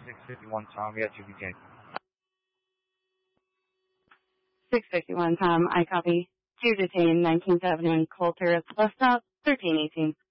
651 Tom, yet to begin. 651 Tom, I copy. 2 detained, 19th Avenue and Coulter at the bus stop, 1318.